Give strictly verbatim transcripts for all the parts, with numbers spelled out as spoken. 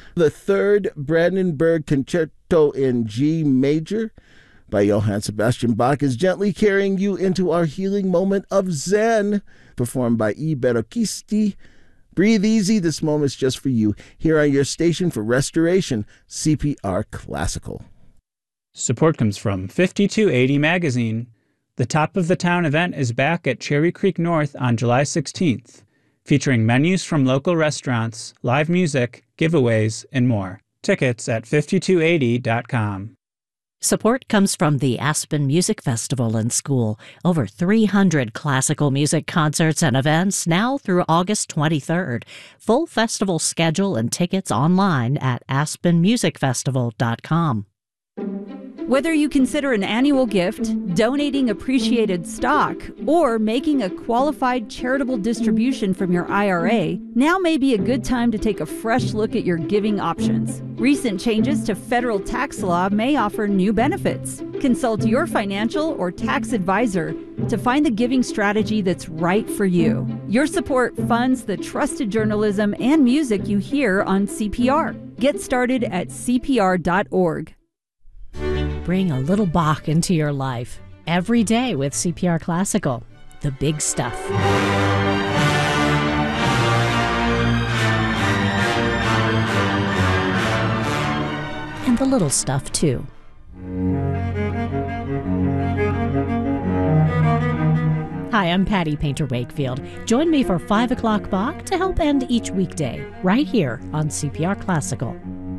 The third Brandenburg Concerto in G major by Johann Sebastian Bach is gently carrying you into our healing moment of Zen, performed by I Barocchisti. Breathe easy, this moment's just for you, here on your station for restoration, C P R Classical. Support comes from fifty-two eighty Magazine. The Top of the Town event is back at Cherry Creek North on July sixteenth, featuring menus from local restaurants, live music, giveaways, and more. Tickets at fifty-two eighty dot com. Support comes from the Aspen Music Festival and School. Over three hundred classical music concerts and events now through August twenty-third. Full festival schedule and tickets online at aspen music festival dot com. Whether you consider an annual gift, donating appreciated stock, or making a qualified charitable distribution from your I R A, now may be a good time to take a fresh look at your giving options. Recent changes to federal tax law may offer new benefits. Consult your financial or tax advisor to find the giving strategy that's right for you. Your support funds the trusted journalism and music you hear on C P R. Get started at C P R dot org. Bring a little Bach into your life every day with C P R Classical, the big stuff. And the little stuff, too. Hi, I'm Patty Painter Wakefield. Join me for five o'clock Bach to help end each weekday, right here on C P R Classical.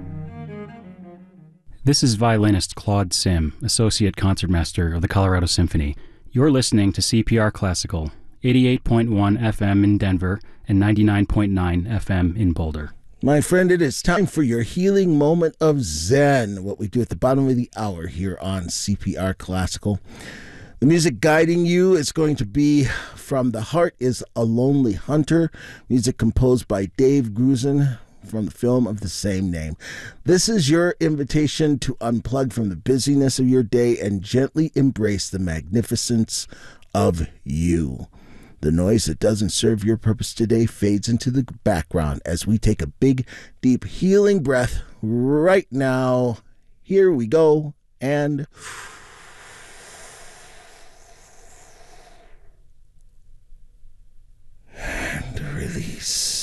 This is violinist Claude Sim, Associate Concertmaster of the Colorado Symphony. You're listening to C P R Classical, eighty-eight point one F M in Denver and ninety-nine point nine F M in Boulder. My friend, it is time for your healing moment of Zen, what we do at the bottom of the hour here on C P R Classical. The music guiding you is going to be from The Heart is a Lonely Hunter, music composed by Dave Grusin, from the film of the same name. This is your invitation to unplug from the busyness of your day and gently embrace the magnificence of you. The noise that doesn't serve your purpose today fades into the background as we take a big, deep, healing breath right now. Here we go, and and release.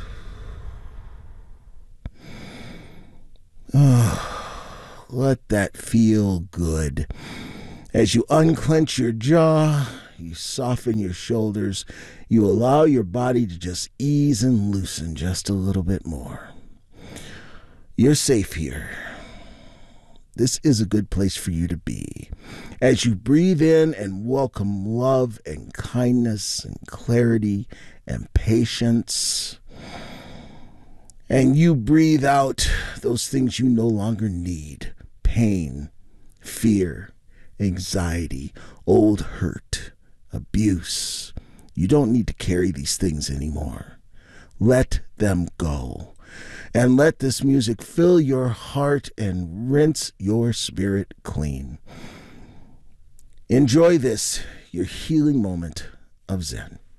Oh, let that feel good. As you unclench your jaw, you soften your shoulders, you allow your body to just ease and loosen just a little bit more. You're safe here. This is a good place for you to be. As you breathe in and welcome love and kindness and clarity and patience, and you breathe out those things you no longer need: pain, fear, anxiety, old hurt, abuse. You don't need to carry these things anymore. Let them go. And let this music fill your heart and rinse your spirit clean. Enjoy this, your healing moment of Zen.